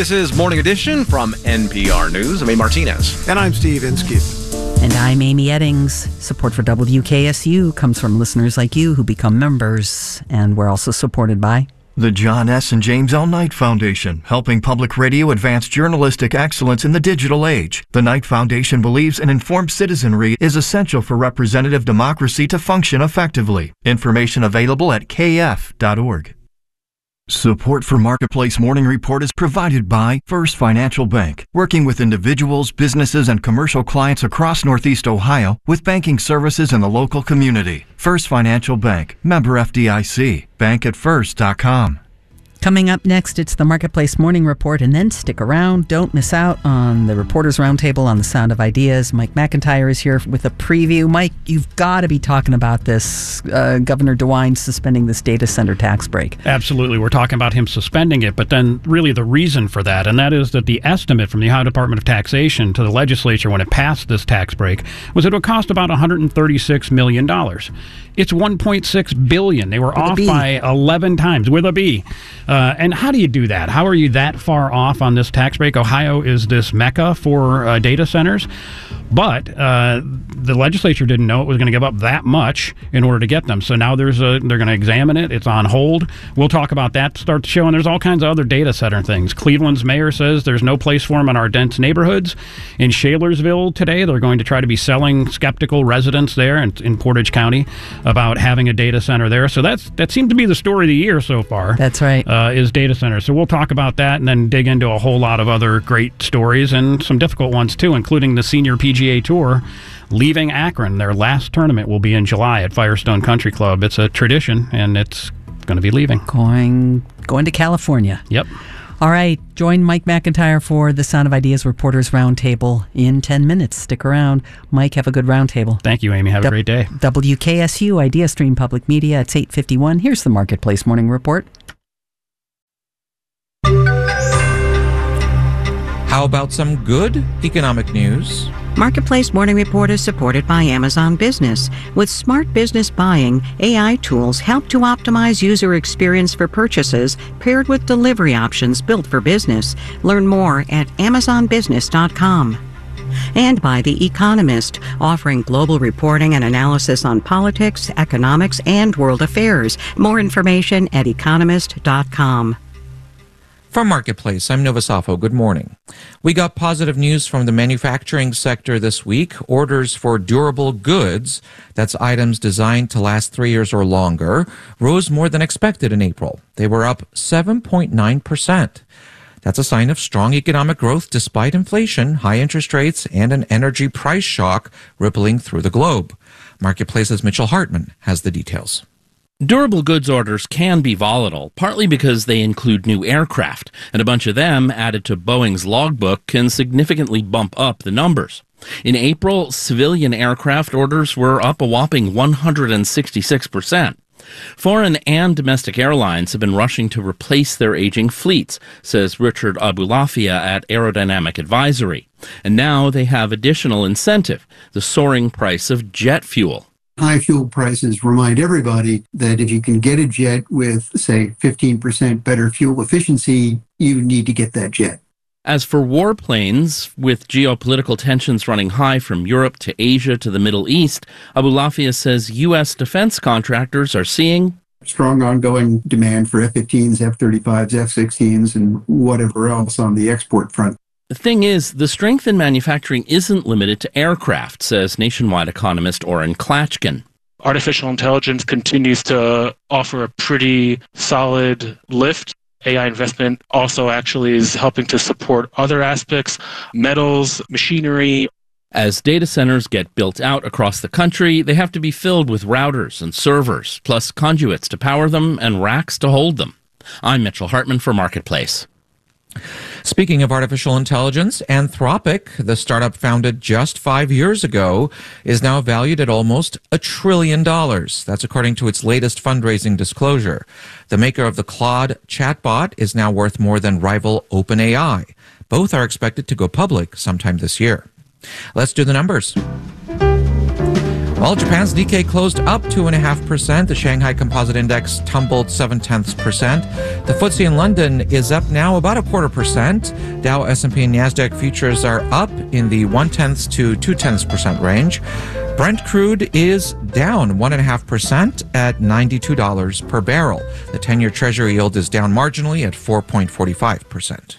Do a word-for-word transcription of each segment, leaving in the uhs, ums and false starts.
This is Morning Edition from N P R News. I'm A. Martinez. And I'm Steve Inskeep. And I'm Amy Eddings. Support for W K S U comes from listeners like you who become members. And we're also supported by the John S. and James L. Knight Foundation, helping public radio advance journalistic excellence in the digital age. The Knight Foundation believes an informed citizenry is essential for representative democracy to function effectively. Information available at k f dot org. Support for Marketplace Morning Report is provided by First Financial Bank, working with individuals, businesses, and commercial clients across Northeast Ohio with banking services in the local community. First Financial Bank, member F D I C, bank at first dot com. Coming up next, it's the Marketplace Morning Report, and then stick around. Don't miss out on the Reporters Roundtable on the Sound of Ideas. Mike McIntyre is here with a preview. Mike, you've got to be talking about this. Uh, Governor DeWine suspending this data center tax break. Absolutely. We're talking about him suspending it, but then really the reason for that, and that is that the estimate from the Ohio Department of Taxation to the legislature when it passed this tax break was it would cost about one hundred thirty-six million dollars. It's one point six billion dollars. They were with off by eleven times, with a B. Uh, and how do you do that? How are you that far off on this tax break? Ohio is this mecca for uh, data centers, but uh, the legislature didn't know it was going to give up that much in order to get them. So now there's a, they're going to examine it. It's on hold. We'll talk about that. Start the show, and there's all kinds of other data center things. Cleveland's mayor says there's no place for them in our dense neighborhoods. In Shalersville today, they're going to try to be selling skeptical residents there in, in Portage County about having a data center there. So that's that seems to be the story of the year so far. That's right. Uh, is data centers. So we'll talk about that and then dig into a whole lot of other great stories and some difficult ones too, including the Senior P G A Tour leaving Akron. Their last tournament will be in July at Firestone Country Club. It's a tradition, and it's going to be leaving. Going, going to California. Yep. All right, join Mike McIntyre for the Sound of Ideas Reporters Roundtable in ten minutes. Stick around. Mike, have a good roundtable. Thank you, Amy. Have a du- great day. W K S U, Idea Stream Public Media. It's eight fifty-one. Here's the Marketplace Morning Report. How about some good economic news? Marketplace Morning Report is supported by Amazon Business. With smart business buying, A I tools help to optimize user experience for purchases paired with delivery options built for business. Learn more at amazon business dot com. And by The Economist, offering global reporting and analysis on politics, economics, and world affairs. More information at economist dot com. From Marketplace, I'm Nova Safo. Good morning. We got positive news from the manufacturing sector this week. Orders for durable goods, that's items designed to last three years or longer, rose more than expected in April. They were up seven point nine percent. That's a sign of strong economic growth despite inflation, high interest rates, and an energy price shock rippling through the globe. Marketplace's Mitchell Hartman has the details. Durable goods orders can be volatile, partly because they include new aircraft, and a bunch of them added to Boeing's logbook can significantly bump up the numbers. In April, civilian aircraft orders were up a whopping one hundred sixty-six percent. Foreign and domestic airlines have been rushing to replace their aging fleets, says Richard Abulafia at Aerodynamic Advisory. And now they have additional incentive, the soaring price of jet fuel. High fuel prices remind everybody that if you can get a jet with, say, fifteen percent better fuel efficiency, you need to get that jet. As for warplanes, with geopolitical tensions running high from Europe to Asia to the Middle East, Abulafia says U S defense contractors are seeing strong ongoing demand for F fifteens, F thirty-fives, F sixteens, and whatever else on the export front. The thing is, the strength in manufacturing isn't limited to aircraft, says nationwide economist Oren Klatchkin. Artificial intelligence continues to offer a pretty solid lift. A I investment also actually is helping to support other aspects, metals, machinery. As data centers get built out across the country, they have to be filled with routers and servers, plus conduits to power them and racks to hold them. I'm Mitchell Hartman for Marketplace. Speaking of artificial intelligence, Anthropic, the startup founded just five years ago, is now valued at almost a trillion dollars. That's according to its latest fundraising disclosure. The maker of the Claude chatbot is now worth more than rival OpenAI. Both are expected to go public sometime this year. Let's do the numbers. Well, Japan's Nikkei closed up two point five percent. The Shanghai Composite Index tumbled seven tenths percent. The F T S E in London is up now about a quarter percent. Dow, S and P, and NASDAQ futures are up in the one tenths to two tenths percent range. Brent crude is down one point five percent at ninety-two dollars per barrel. The ten-year Treasury yield is down marginally at four point four five percent.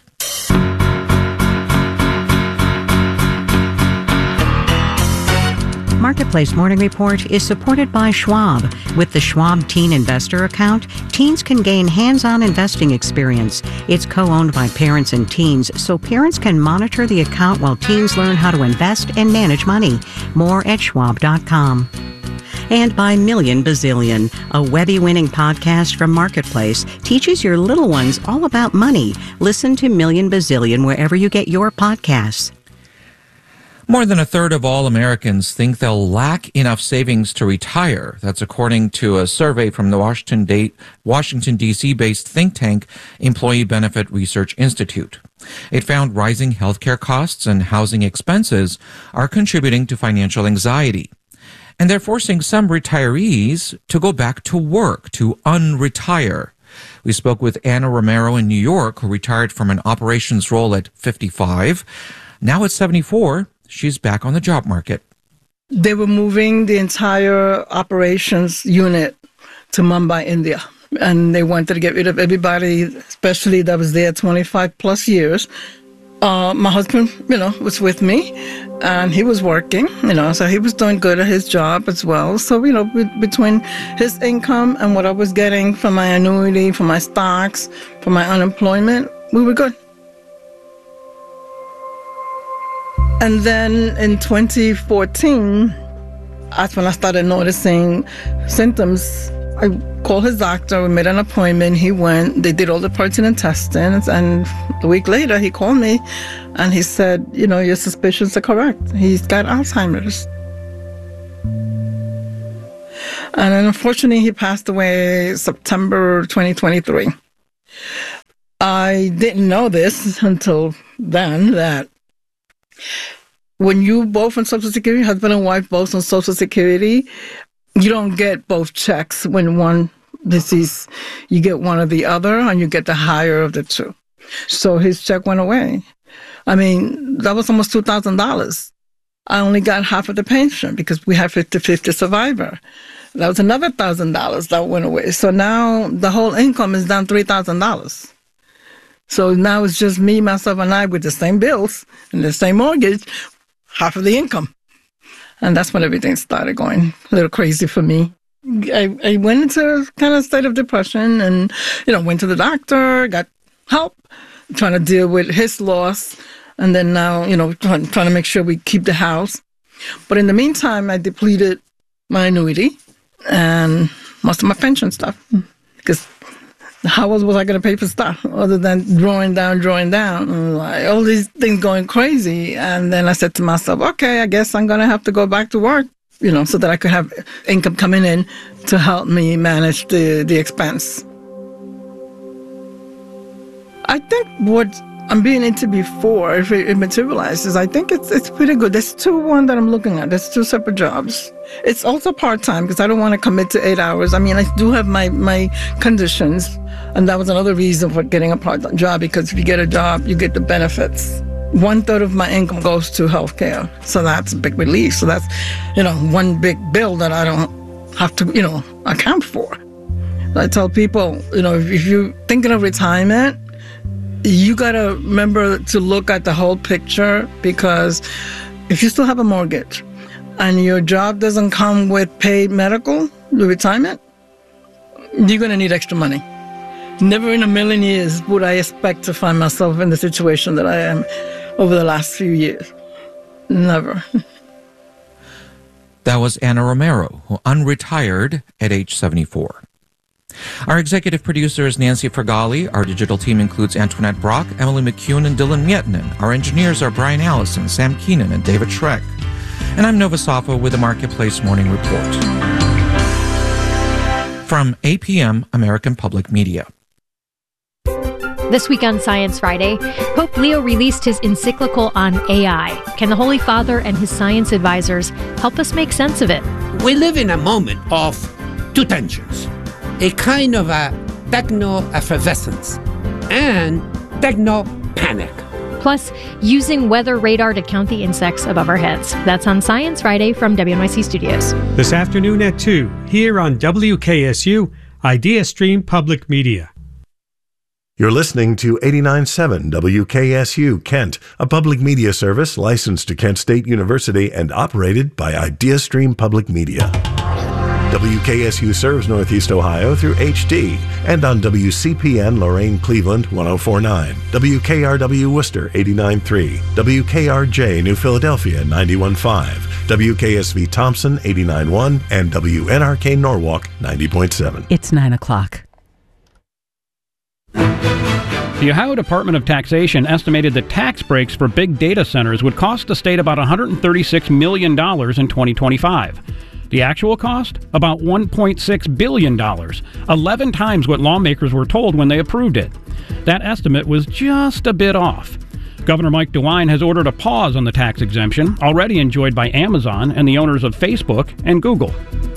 Marketplace Morning Report is supported by Schwab. With the Schwab Teen Investor account, teens can gain hands-on investing experience. It's co-owned by parents and teens, so parents can monitor the account while teens learn how to invest and manage money. More at schwab dot com. And by Million Bazillion, a Webby-winning podcast from Marketplace, teaches your little ones all about money. Listen to Million Bazillion wherever you get your podcasts. More than a third of all Americans think they'll lack enough savings to retire. That's according to a survey from the Washington, Washington D C-based think tank Employee Benefit Research Institute. It found rising healthcare costs and housing expenses are contributing to financial anxiety. And they're forcing some retirees to go back to work, to unretire. We spoke with Anna Romero in New York, who retired from an operations role at fifty-five. Now at seventy-four, she's back on the job market. They were moving the entire operations unit to Mumbai, India. And they wanted to get rid of everybody, especially that was there twenty-five plus years. Uh, my husband, you know, was with me, and he was working, you know, so he was doing good at his job as well. So, you know, be- between his income and what I was getting from my annuity, from my stocks, from my unemployment, we were good. And then in twenty fourteen, that's when I started noticing symptoms. I called his doctor, we made an appointment, he went, they did all the pertinent testings, and a week later he called me and he said, you know, your suspicions are correct. He's got Alzheimer's. And then unfortunately he passed away September twenty twenty-three. I didn't know this until then, that when you both on Social Security, husband and wife both on Social Security, you don't get both checks when one deceased. You get one or the other, and you get the higher of the two. So his check went away. I mean, that was almost two thousand dollars. I only got half of the pension because we have fifty-fifty survivor. That was another one thousand dollars that went away. So now the whole income is down three thousand dollars. So now it's just me, myself, and I with the same bills and the same mortgage, half of the income. And that's when everything started going a little crazy for me. I, I went into a kind of state of depression and, you know, went to the doctor, got help, trying to deal with his loss. And then now, you know, trying, trying to make sure we keep the house. But in the meantime, I depleted my annuity and most of my pension stuff. Because how else was I going to pay for stuff other than drawing down, drawing down? And like, all these things going crazy. And then I said to myself, okay, I guess I'm going to have to go back to work, you know, so that I could have income coming in to help me manage the, the expense. I think what I'm being into before, if it, it materializes, I think it's it's pretty good. There's two one that I'm looking at. There's two separate jobs. It's also part-time because I don't want to commit to eight hours. I mean, I do have my, my conditions, and that was another reason for getting a part-time job, because if you get a job, you get the benefits. One third of my income goes to healthcare, so that's a big relief. So that's, you know, one big bill that I don't have to, you know, account for. I tell people, you know, if, if you're thinking of retirement, you got to remember to look at the whole picture, because if you still have a mortgage and your job doesn't come with paid medical, the retirement, you're going to need extra money. Never in a million years would I expect to find myself in the situation that I am over the last few years. Never. That was Anna Romero, who unretired at age seventy-four. Our executive producer is Nancy Fergali. Our digital team includes Antoinette Brock, Emily McCune, and Dylan Mietinen. Our engineers are Brian Allison, Sam Keenan, and David Schreck. And I'm Nova Safo with the Marketplace Morning Report. From A P M, American Public Media. This week on Science Friday, Pope Leo released his encyclical on A I. Can the Holy Father and his science advisors help us make sense of it? We live in a moment of two tensions, a kind of a techno-effervescence and techno-panic. Plus, using weather radar to count the insects above our heads. That's on Science Friday from W N Y C Studios. This afternoon at two, here on W K S U, IdeaStream Public Media. You're listening to eighty-nine point seven W K S U Kent, a public media service licensed to Kent State University and operated by IdeaStream Public Media. W K S U serves Northeast Ohio through H D and on W C P N Lorain Cleveland one oh four point nine, W K R W Worcester eighty-nine point three, W K R J New Philadelphia ninety-one point five, W K S V Thompson eighty-nine point one, and W N R K Norwalk ninety point seven. It's nine o'clock. The Ohio Department of Taxation estimated that tax breaks for big data centers would cost the state about one hundred thirty-six million dollars in twenty twenty-five. The actual cost? About one point six billion dollars, eleven times what lawmakers were told when they approved it. That estimate was just a bit off. Governor Mike DeWine has ordered a pause on the tax exemption, already enjoyed by Amazon and the owners of Facebook and Google.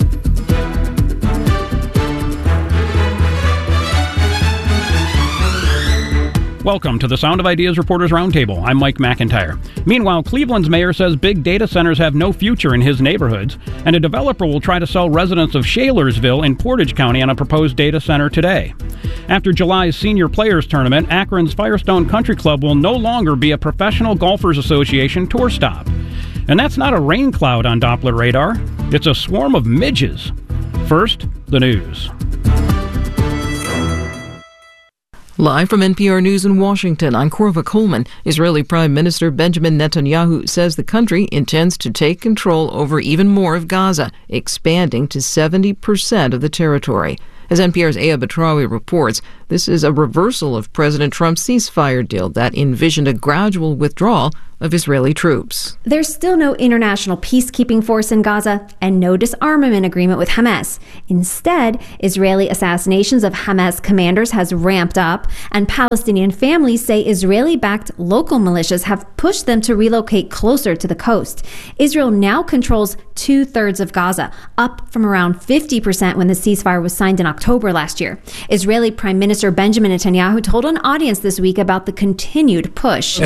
Welcome to the Sound of Ideas Reporters Roundtable. I'm Mike McIntyre. Meanwhile, Cleveland's mayor says big data centers have no future in his neighborhoods, and a developer will try to sell residents of Shalersville in Portage County on a proposed data center today. After July's Senior Players Tournament, Akron's Firestone Country Club will no longer be a Professional Golfers Association tour stop. And that's not a rain cloud on Doppler radar. It's a swarm of midges. First, the news. Live from N P R News in Washington, I'm Korva Coleman. Israeli Prime Minister Benjamin Netanyahu says the country intends to take control over even more of Gaza, expanding to seventy percent of the territory. As N P R's Aya Batrawi reports, this is a reversal of President Trump's ceasefire deal that envisioned a gradual withdrawal of Israeli troops. There's still no international peacekeeping force in Gaza and no disarmament agreement with Hamas. Instead, Israeli assassinations of Hamas commanders has ramped up, and Palestinian families say Israeli-backed local militias have pushed them to relocate closer to the coast. Israel now controls two-thirds of Gaza, up from around fifty percent when the ceasefire was signed in October last year. Israeli Prime Minister Benjamin Netanyahu told an audience this week about the continued push.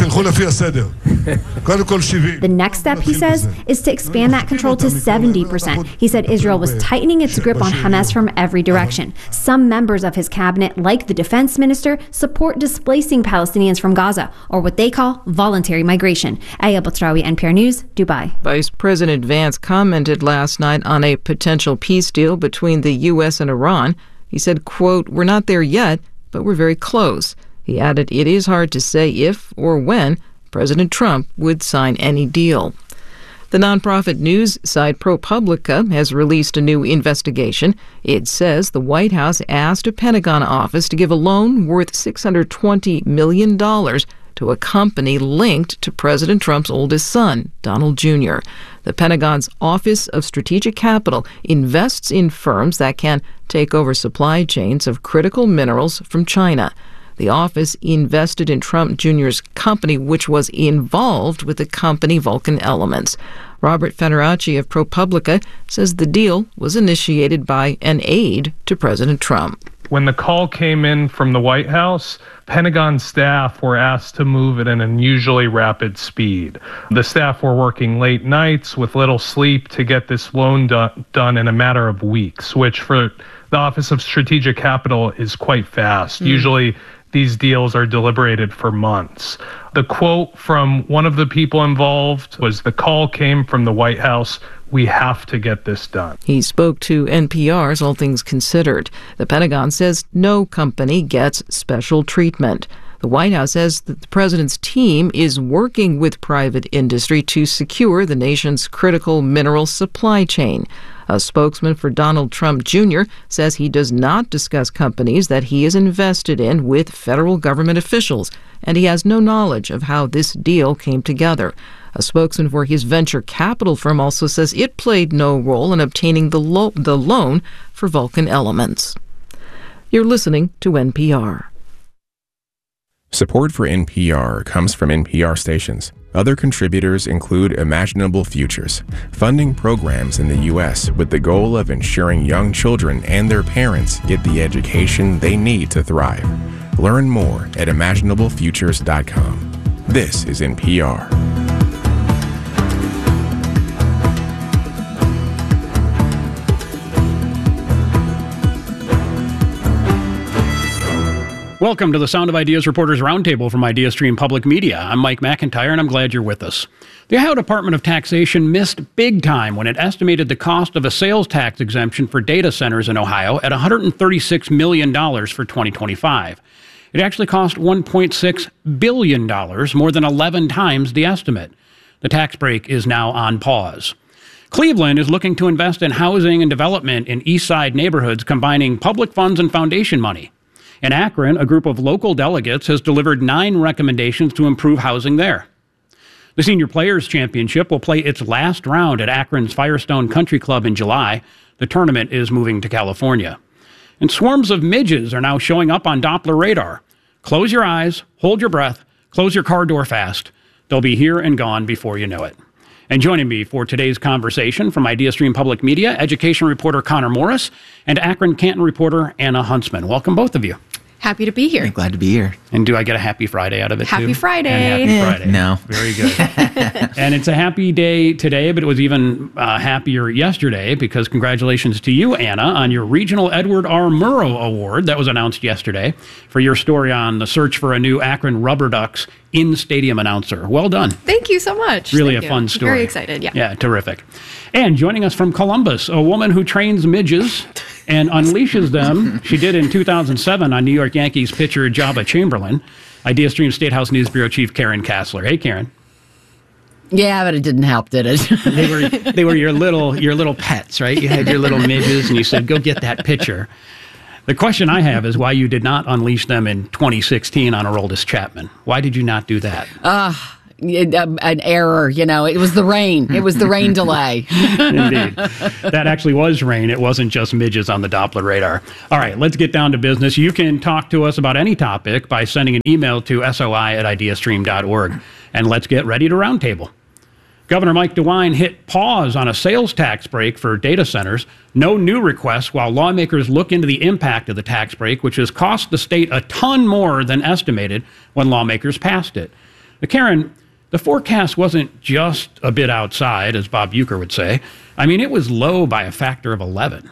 The next step, he says, is to expand that control to seventy percent. He said Israel was tightening its grip on Hamas from every direction. Some members of his cabinet, like the defense minister, support displacing Palestinians from Gaza, or what they call voluntary migration. Aya Batrawi, N P R News, Dubai. Vice President Vance commented last night on a potential peace deal between the U S and Iran. He said, quote, "We're not there yet, but we're very close." He added, "It is hard to say if or when President Trump would sign any deal." The nonprofit news site ProPublica has released a new investigation. It says the White House asked a Pentagon office to give a loan worth six hundred twenty million dollars to a company linked to President Trump's oldest son, Donald Junior The Pentagon's Office of Strategic Capital invests in firms that can take over supply chains of critical minerals from China. The office invested in Trump Junior's company, which was involved with the company Vulcan Elements. Robert Federacci of ProPublica says the deal was initiated by an aide to President Trump. When the call came in from the White House, Pentagon staff were asked to move at an unusually rapid speed. The staff were working late nights with little sleep to get this loan do- done in a matter of weeks, which for the Office of Strategic Capital is quite fast. Mm. Usually these deals are deliberated for months. The quote from one of the people involved was, "The call came from the White House. We have to get this done." He spoke to N P R's All Things Considered. The Pentagon says no company gets special treatment. The White House says that the president's team is working with private industry to secure the nation's critical mineral supply chain. A spokesman for Donald Trump Junior says he does not discuss companies that he is invested in with federal government officials, and he has no knowledge of how this deal came together. A spokesman for his venture capital firm also says it played no role in obtaining the, lo- the loan for Vulcan Elements. You're listening to N P R. So Support for N P R comes from N P R stations. Other contributors include Imaginable Futures, funding programs in the U S with the goal of ensuring young children and their parents get the education they need to thrive. Learn more at imaginable futures dot com. This is N P R. Welcome to the Sound of Ideas Reporters Roundtable from IdeaStream Public Media. I'm Mike McIntyre, and I'm glad you're with us. The Ohio Department of Taxation missed big time when it estimated the cost of a sales tax exemption for data centers in Ohio at one hundred thirty-six million dollars for twenty twenty-five. It actually cost one point six billion dollars, more than eleven times the estimate. The tax break is now on pause. Cleveland is looking to invest in housing and development in East Side neighborhoods, combining public funds and foundation money. In Akron, a group of local delegates has delivered nine recommendations to improve housing there. The Senior Players Championship will play its last round at Akron's Firestone Country Club in July. The tournament is moving to California. And swarms of midges are now showing up on Doppler radar. Close your eyes, hold your breath, close your car door fast. They'll be here and gone before you know it. And joining me for today's conversation from IdeaStream Public Media, education reporter Connor Morris and Akron Canton reporter Anna Huntsman. Welcome, both of you. Happy to be here. Glad to be here. And do I get a happy Friday out of it, happy too? Friday. And happy Friday. No. Very good. And it's a happy day today, but it was even uh, happier yesterday because congratulations to you, Anna, on your Regional Edward R. Murrow Award that was announced yesterday for your story on the search for a new Akron Rubber Ducks in-stadium announcer. Well done. Thank you so much. Really Thank a you. fun story. Very excited, yeah. Yeah, terrific. And joining us from Columbus, a woman who trains midges and unleashes them. She did in two thousand seven on New York Yankees pitcher Jabba Chamberlain. IdeaStream State House News Bureau Chief Karen Kassler. Hey, Karen. Yeah, but it didn't help, did it? they were they were your little your little pets, right? You had your little midges, and you said, "Go get that pitcher." The question I have is why you did not unleash them in twenty sixteen on Aroldis Chapman. Why did you not do that? Uh, an error, you know. It was the rain. It was the rain delay. Indeed. That actually was rain. It wasn't just midges on the Doppler radar. All right, let's get down to business. You can talk to us about any topic by sending an email to soi at ideastream dot org. And let's get ready to roundtable. Governor Mike DeWine hit pause on a sales tax break for data centers. No new requests while lawmakers look into the impact of the tax break, which has cost the state a ton more than estimated when lawmakers passed it. Now, Karen, the forecast wasn't just a bit outside, as Bob Uecker would say. I mean, it was low by a factor of eleven.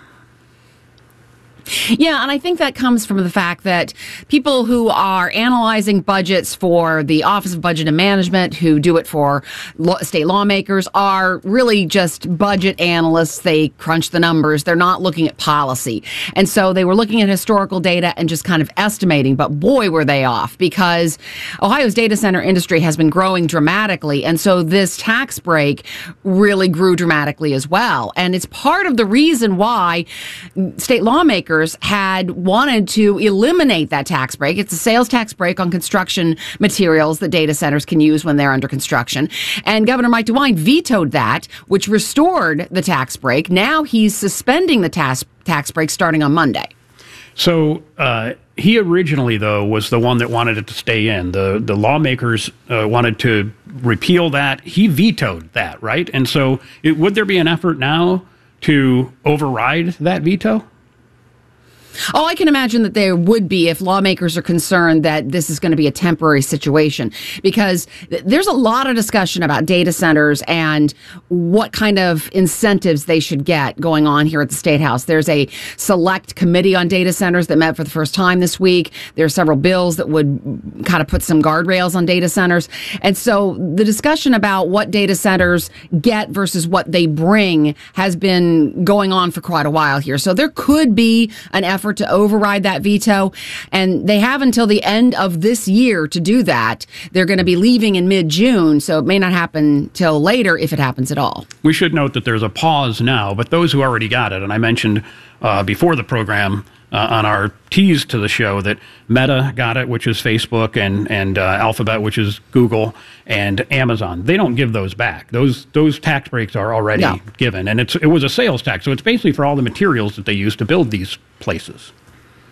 Yeah, and I think that comes from the fact that people who are analyzing budgets for the Office of Budget and Management, who do it for law, state lawmakers, are really just budget analysts. They crunch the numbers. They're not looking at policy. And so they were looking at historical data and just kind of estimating, but boy, were they off, because Ohio's data center industry has been growing dramatically. And so this tax break really grew dramatically as well. And it's part of the reason why state lawmakers had wanted to eliminate that tax break. It's a sales tax break on construction materials that data centers can use when they're under construction. And Governor Mike DeWine vetoed that, which restored the tax break. Now he's suspending the tax tax break starting on Monday. So uh, he originally, though, was the one that wanted it to stay in. The the lawmakers uh, wanted to repeal that. He vetoed that, right? And so it, would there be an effort now to override that veto? Oh, I can imagine that there would be if lawmakers are concerned that this is going to be a temporary situation, because th- there's a lot of discussion about data centers and what kind of incentives they should get going on here at the State House. There's a select committee on data centers that met for the first time this week. There are several bills that would kind of put some guardrails on data centers. And so the discussion about what data centers get versus what they bring has been going on for quite a while here. So there could be an effort to override that veto, and they have until the end of this year to do that. They're going to be leaving in mid-June, so it may not happen till later if it happens at all. We should note that there's a pause now, but those who already got it, and I mentioned uh, before the program uh, on our tease to the show that Meta got it, which is Facebook, and and uh, Alphabet, which is Google, and Amazon. They don't give those back. Those those tax breaks are already no. given, and it's it was a sales tax, so it's basically for all the materials that they use to build these places.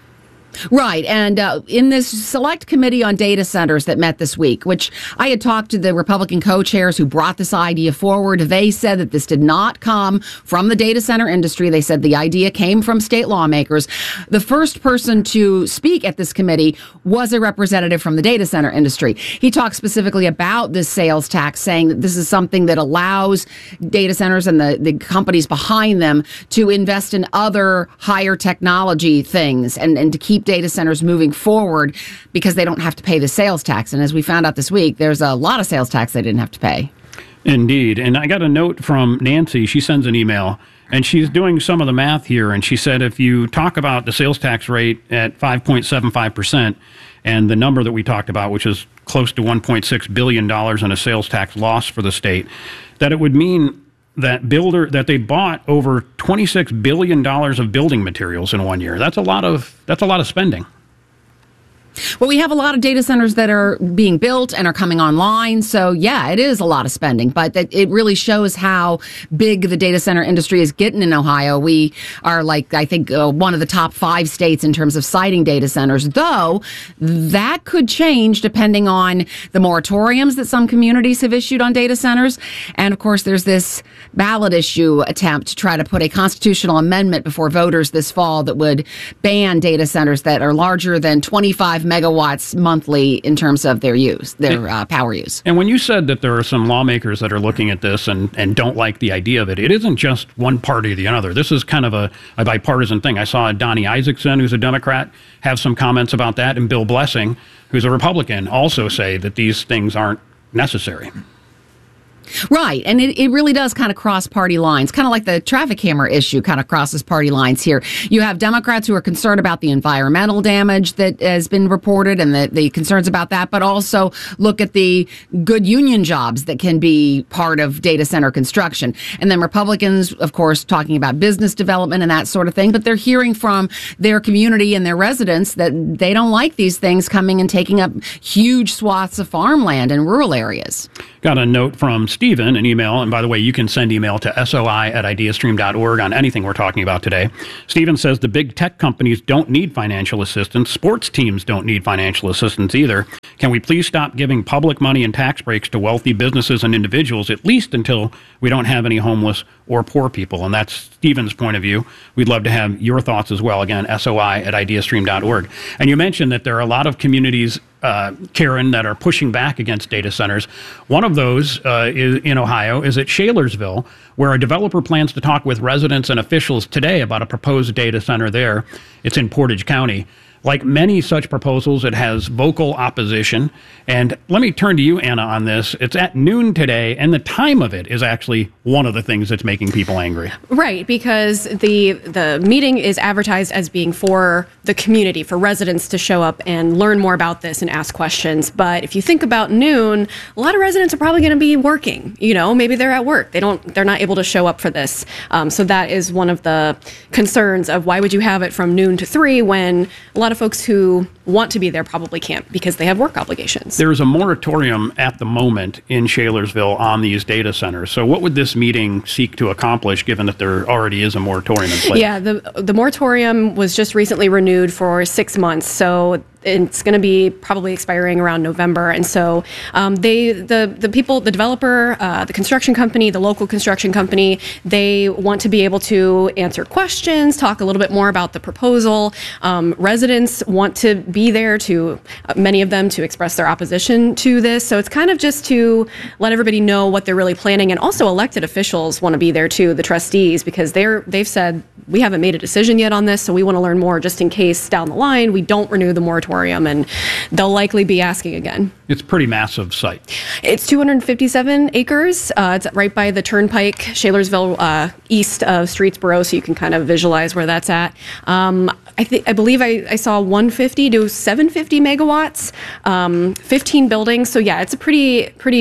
Right. And uh, in this select committee on data centers that met this week, which I had talked to the Republican co-chairs who brought this idea forward, they said that this did not come from the data center industry. They said the idea came from state lawmakers. The first person to speak at this committee was a representative from the data center industry. He talked specifically about this sales tax, saying that this is something that allows data centers and the, the companies behind them to invest in other higher technology things and, and to keep data centers moving forward because they don't have to pay the sales tax. And as we found out this week, there's a lot of sales tax they didn't have to pay. Indeed. And I got a note from Nancy. She sends an email, and she's doing some of the math here. And she said if you talk about the sales tax rate at five point seven five percent and the number that we talked about, which is close to one point six billion dollars in a sales tax loss for the state, that it would mean that builder that they bought over twenty-six billion dollars of building materials in one year. That's a lot of that's a lot of spending. Well, we have a lot of data centers that are being built and are coming online. So, yeah, it is a lot of spending, but it really shows how big the data center industry is getting in Ohio. We are like, I think, uh, one of the top five states in terms of siting data centers, though that could change depending on the moratoriums that some communities have issued on data centers. And, of course, there's this ballot issue attempt to try to put a constitutional amendment before voters this fall that would ban data centers that are larger than twenty-five megawatts monthly in terms of their use, their uh, power use. And when you said that there are some lawmakers that are looking at this and, and don't like the idea of it, it isn't just one party or the other. This is kind of a, a bipartisan thing. I saw Donnie Isaacson, who's a Democrat, have some comments about that, and Bill Blessing, who's a Republican, also say that these things aren't necessary. Right. And it, it really does kind of cross party lines, kind of like the traffic camera issue kind of crosses party lines here. You have Democrats who are concerned about the environmental damage that has been reported and the, the concerns about that, but also look at the good union jobs that can be part of data center construction. And then Republicans, of course, talking about business development and that sort of thing, but they're hearing from their community and their residents that they don't like these things coming and taking up huge swaths of farmland in rural areas. Got a note from Stephen, an email, and by the way, you can send email to soi at ideastream dot org on anything we're talking about today. Stephen says the big tech companies don't need financial assistance. Sports teams don't need financial assistance either. Can we please stop giving public money and tax breaks to wealthy businesses and individuals, at least until we don't have any homeless or poor people? And that's Stephen's point of view. We'd love to have your thoughts as well. Again, soi at ideastream dot org. And you mentioned that there are a lot of communities, uh, Karen, that are pushing back against data centers. One of those uh, is, in Ohio is at Shalersville, where a developer plans to talk with residents and officials today about a proposed data center there. It's in Portage County. Like many such proposals, it has vocal opposition. And let me turn to you, Anna, on this. It's at noon today, and the time of it is actually one of the things that's making people angry. Right, because the the meeting is advertised as being for the community, for residents to show up and learn more about this and ask questions. But if you think about noon, a lot of residents are probably going to be working. You know, maybe they're at work. They don't. They're not able to show up for this. Um, so that is one of the concerns of why would you have it from noon to three when a lot of folks who want to be there probably can't because they have work obligations. There's a moratorium at the moment in Shalersville on these data centers. So what would this meeting seek to accomplish, given that there already is a moratorium in place? Yeah, the the moratorium was just recently renewed for six months. So it's going to be probably expiring around November. And so um, they, the the people, the developer, uh, the construction company, the local construction company, they want to be able to answer questions, talk a little bit more about the proposal. Um, residents want to be there to, uh, many of them, to express their opposition to this. So it's kind of just to let everybody know what they're really planning. And also elected officials want to be there too, the trustees, because they're they've said, we haven't made a decision yet on this, so we want to learn more just in case down the line we don't renew the moratorium, and they'll likely be asking again. It's a pretty massive site. It's two hundred fifty-seven acres. Uh, it's right by the Turnpike, Shalersville, uh, east of Streetsboro, so you can kind of visualize where that's at. Um, I think I believe I, I saw one fifty to seven fifty megawatts, um, fifteen buildings. So yeah, it's a pretty pretty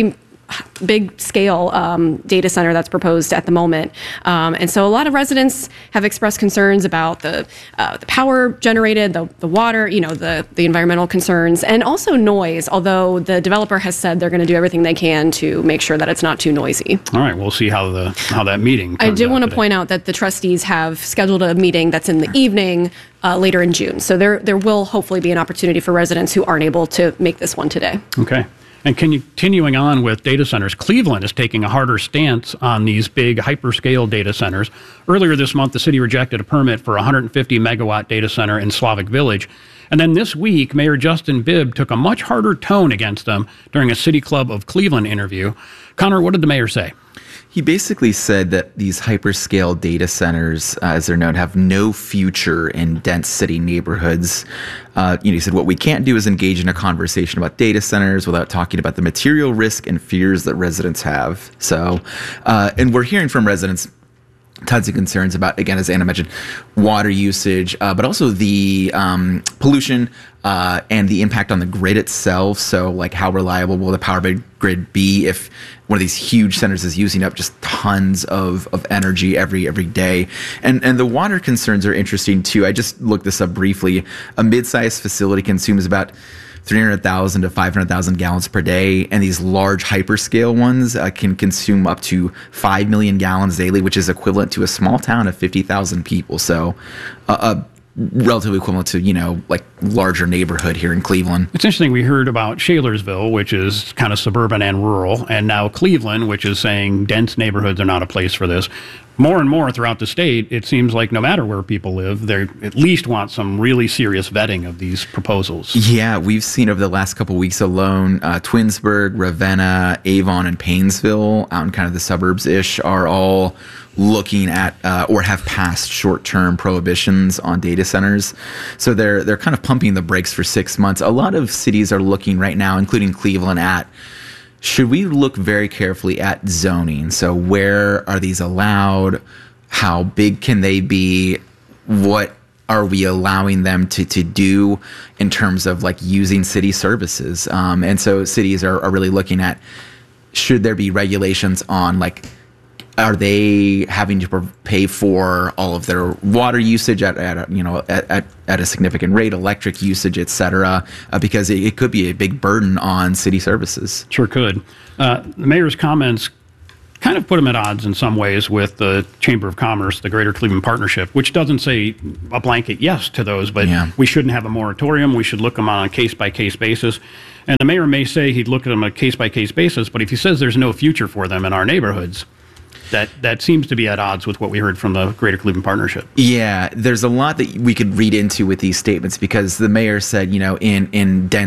big scale um, data center that's proposed at the moment. Um, and so a lot of residents have expressed concerns about the, uh, the power generated, the, the water, you know, the, the environmental concerns, and also noise, although the developer has said they're going to do everything they can to make sure that it's not too noisy. All right, we'll see how the how that meeting I turns did out want to today. point out that the trustees have scheduled a meeting that's in the evening uh, later in June. So there there will hopefully be an opportunity for residents who aren't able to make this one today. Okay. And continuing on with data centers, Cleveland is taking a harder stance on these big hyperscale data centers. Earlier this month, the city rejected a permit for a one hundred fifty megawatt data center in Slavic Village. And then this week, Mayor Justin Bibb took a much harder tone against them during a City Club of Cleveland interview. Connor, what did the mayor say? He basically said that these hyperscale data centers, uh, as they're known, have no future in dense city neighborhoods. Uh, you know, he said, what we can't do is engage in a conversation about data centers without talking about the material risk and fears that residents have. So, uh, and we're hearing from residents tons of concerns about, again, as Anna mentioned, water usage, uh, but also the um, pollution uh, and the impact on the grid itself. So, like, how reliable will the power grid be if one of these huge centers is using up just tons of, of energy every every day? And and the water concerns are interesting too. I just looked this up briefly. A mid-sized facility consumes about three hundred thousand to five hundred thousand gallons per day, and these large hyperscale ones uh, can consume up to five million gallons daily, which is equivalent to a small town of fifty thousand people. So uh, uh, relatively equivalent to, you know, like larger neighborhood here in Cleveland. It's interesting. We heard about Shalersville, which is kind of suburban and rural, and now Cleveland, which is saying dense neighborhoods are not a place for this. More and more throughout the state, it seems like no matter where people live, they at least want some really serious vetting of these proposals. Yeah, we've seen over the last couple of weeks alone, uh, Twinsburg, Ravenna, Avon, and Paynesville, out in kind of the suburbs-ish, are all looking at uh, or have passed short-term prohibitions on data centers. So they're they're kind of pumping the brakes for six months. A lot of cities are looking right now, including Cleveland, at should we look very carefully at zoning? So where are these allowed? How big can they be? What are we allowing them to, to do in terms of like using city services? Um, and so cities are, are really looking at, should there be regulations on like, are they having to pay for all of their water usage at, at a, you know, at, at, at a significant rate, electric usage, et cetera, uh, because it, it could be a big burden on city services. Sure could. Uh, the mayor's comments kind of put him at odds in some ways with the Chamber of Commerce, the Greater Cleveland Partnership, which doesn't say a blanket yes to those, but yeah. we shouldn't have a moratorium. We should look them on a case-by-case basis. And the mayor may say he'd look at them on a case-by-case basis, but if he says there's no future for them in our neighborhoods, That that seems to be at odds with what we heard from the Greater Cleveland Partnership. Yeah, there's a lot that we could read into with these statements because the mayor said, you know, in, in dense